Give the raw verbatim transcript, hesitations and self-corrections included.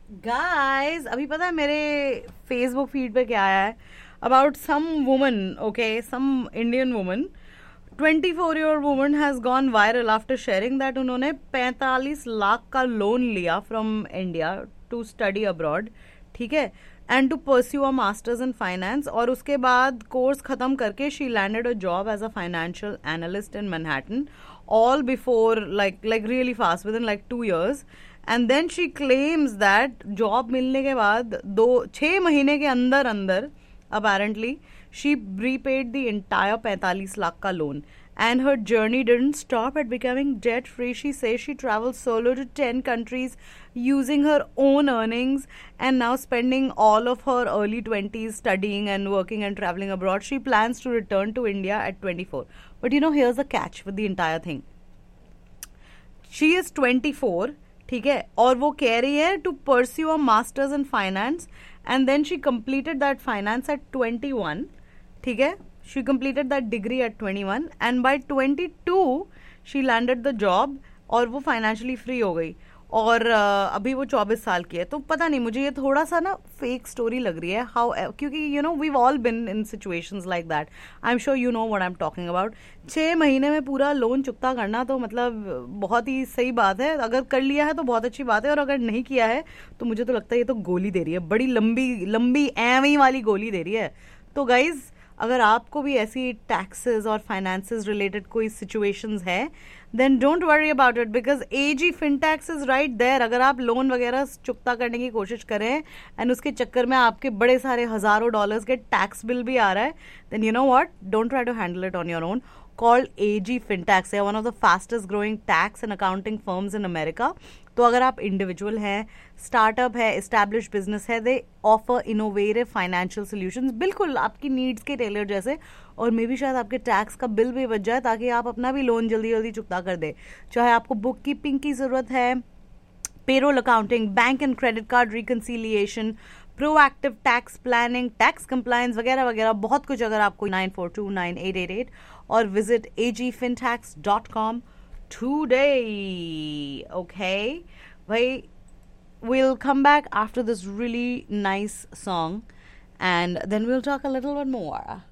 Guys अभी पता है मेरे फेसबुक फीड पे क्या आया है about some woman, okay, some Indian woman, twenty four year woman has gone viral after sharing that उन्होंने पैंतालीस लाख का लोन लिया from India to study abroad, ठीक है, and to pursue a masters in finance. और उसके बाद कोर्स खत्म करके she landed a job as a financial analyst in Manhattan, all before like like really fast with in like two years. And then she claims that job मिलने के बाद दो छह महीने के अंदर अंदर apparently she repaid the entire पैंतालीस लाख का loan. And her journey didn't stop at becoming debt free. She says she traveled solo to ten countries using her own earnings and now spending all of her early twenties studying and working and traveling abroad. She plans to return to India at twenty-four. But you know, here's the catch with the entire thing. She is twenty-four, ठीक है, और वो कह रही है to pursue a master's in finance and then she completed that finance at twenty-one, ठीक है. She completed that degree at twenty-one and by twenty-two she landed the job और वो फाइनेंशियली फ्री हो गई और uh, अभी वो चौबीस साल की है. तो पता नहीं, मुझे ये थोड़ा सा ना फेक स्टोरी लग रही है. हाउ, क्योंकि you know weave all been in situations like that. I am sure you know what I am talking about. छः महीने में पूरा लोन चुकता करना तो मतलब बहुत ही सही बात है. अगर कर लिया है तो बहुत अच्छी बात है, और अगर नहीं किया है तो मुझे तो लगता है ये तो गोली दे रही है, बड़ी लंबी लंबी एम वाली गोली दे रही है. तो गाइज, अगर आपको भी ऐसी टैक्सेस और फाइनेंसेस रिलेटेड कोई सिचुएशंस है, then don't worry about it because AG फिनटैक्स is right there. अगर आप लोन वगैरह चुकता करने की कोशिश करें एंड उसके चक्कर में आपके बड़े सारे हजारों डॉलर्स के टैक्स बिल भी आ रहा है, then you know what, don't try to handle it on your own. Called A G Fintechs. They are one of the fastest growing tax and accounting firms in America. तो अगर आप individual हैं, startup है, establish business है, दे offer innovative financial solutions, बिल्कुल आपकी needs के Taylor जैसे, और मे बी शायद आपके टैक्स का बिल भी बच जाए ताकि आप अपना भी लोन जल्दी जल्दी चुकता कर दे. चाहे आपको बुक कीपिंग की जरूरत है, payroll accounting, bank and credit card reconciliation, proactive tax planning, tax compliance वगैरह वगैरह, बहुत कुछ. अगर आपको nine four to nine eight eight eight और विजिट ए जी फिनटैक्स डॉट कॉम today. Okay, भाई, we'll come back after this really nice song and then we'll talk a little bit more.